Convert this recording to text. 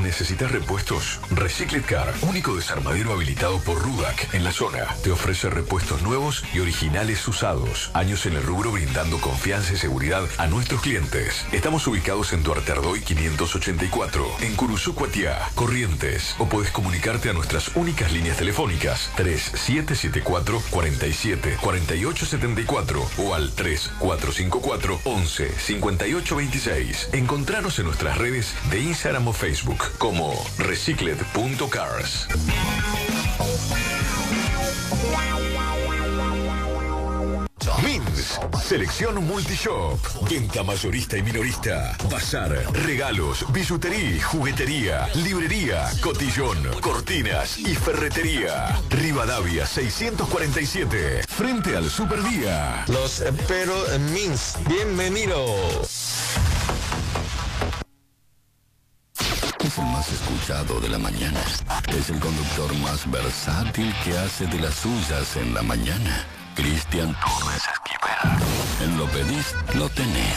¿Necesitas repuestos? Recicled Car, único desarmadero habilitado por Rudac en la zona, te ofrece repuestos nuevos y originales usados. Años en el rubro brindando confianza y seguridad a nuestros clientes. Estamos ubicados en Duarte Ardoy 584, en Curuzú, Cuatiá, Corrientes. O puedes comunicarte a nuestras únicas líneas telefónicas 3774 47 48 74 o al 3454 11 58 26. Encontranos en nuestras redes de Instagram o Facebook como recicled.cars. Mins, selección multishop, venta mayorista y minorista, bazar, regalos, bisutería, juguetería, librería, cotillón, cortinas y ferretería. Rivadavia 647, frente al Superdía. Los espero en Mins. Bienvenidos. Es el más escuchado de la mañana. Es el conductor más versátil que hace de las suyas en la mañana. Cristian Torres Esquivel. En Lo Pedís, lo tenés.